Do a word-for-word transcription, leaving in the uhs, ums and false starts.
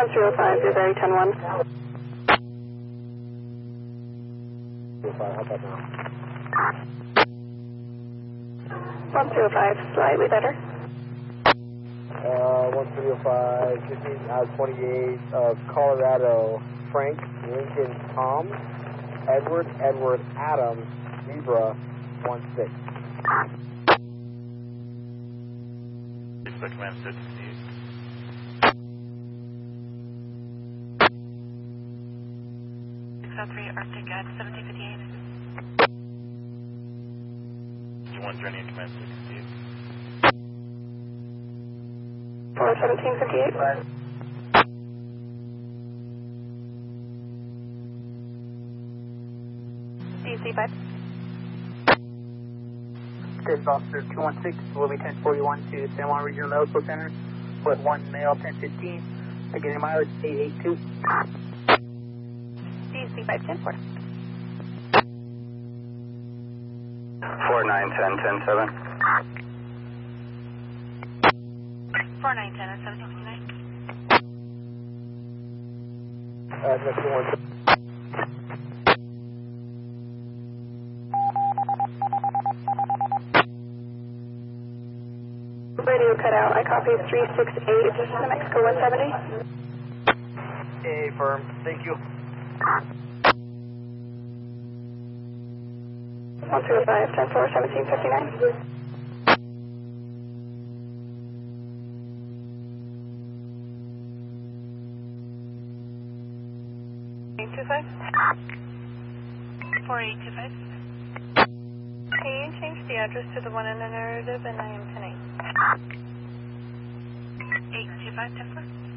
one zero five, you're very ten one. How about now? one zero five, slightly better. Uh, one three oh five, fifteen out of twenty-eight of Colorado, Frank, Lincoln, Tom, Edward, Edward, Adam, Zebra, one six. Expect command six, Steve. six oh three Arctic at seventeen fifty-eight. You want journey in command six, Steve. four seventeen fifty-eight. D C five. This is Officer two one six, will be ten forty-one to San Juan Regional Medical Center, with one male, ten fifteen, beginning mileage eight eight two. D C five ten four. four nine ten ten seven. four nine ten at seventeen fifty-nine. Uh, next one. Radio cut out. I copy three six eight, New Mexico one seventy. Hey, firm. Thank you. one zero five, ten four, seventeen fifty-nine. eight two five. four eight two five. Can you change the address to the one in the narrative, and I am ten eight. eight two five ten four.